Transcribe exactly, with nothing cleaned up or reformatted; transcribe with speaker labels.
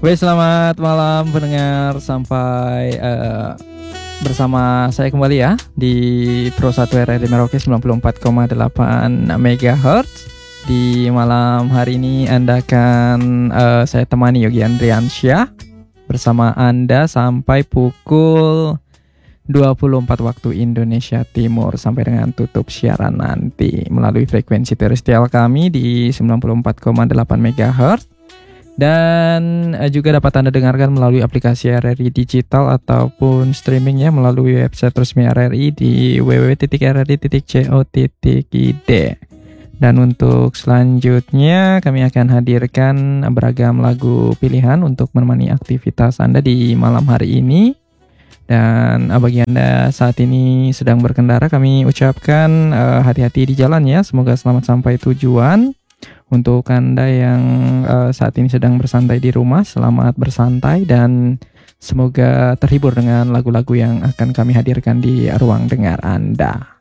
Speaker 1: Weh, selamat malam pendengar, sampai uh, bersama saya kembali ya di Pro satu R R I Merauke sembilan puluh empat koma delapan megahertz. Di malam hari ini Anda akan uh, saya temani Yogi Andriansyah bersama Anda sampai pukul dua puluh empat waktu Indonesia Timur, sampai dengan tutup siaran nanti melalui frekuensi terestrial kami di sembilan puluh empat koma delapan megahertz. Dan juga dapat Anda dengarkan melalui aplikasi R R I Digital ataupun streaming ya melalui website resmi R R I di w w w titik r r i titik co titik i d. Dan untuk selanjutnya kami akan hadirkan beragam lagu pilihan untuk menemani aktivitas Anda di malam hari ini. Dan bagi Anda saat ini sedang berkendara, kami ucapkan uh, hati-hati di jalan ya. Semoga selamat sampai tujuan. Untuk Anda yang uh, saat ini sedang bersantai di rumah, selamat bersantai dan semoga terhibur dengan lagu-lagu yang akan kami hadirkan di ruang dengar Anda.